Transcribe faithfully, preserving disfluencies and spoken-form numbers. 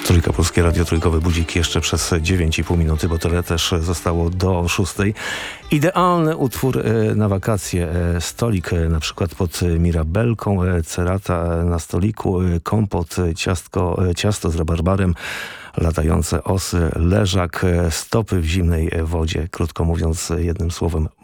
Trójka, Polskie Radio Trójkowe, budzik jeszcze przez dziewięć i pół minuty, bo tyle też zostało do szóstej. Idealny utwór na wakacje. Stolik na przykład pod mirabelką, cerata na stoliku, kompot, ciastko, ciasto z rabarbarem, latające osy, leżak, stopy w zimnej wodzie. Krótko mówiąc, jednym słowem